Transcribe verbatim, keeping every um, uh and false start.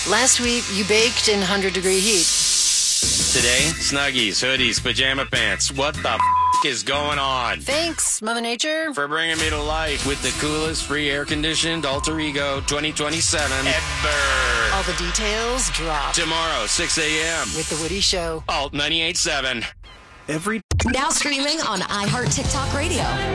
Last week, you baked in one hundred degree heat. Today, Snuggies, hoodies, pajama pants. What the f*** is going on? Thanks, Mother Nature. For bringing me to life with the coolest free air-conditioned Alter Ego twenty twenty-seven ever. All the details drop. Tomorrow, six a.m. With The Woody Show. Alt ninety-eight point seven. Every Now streaming on iHeart TikTok Radio.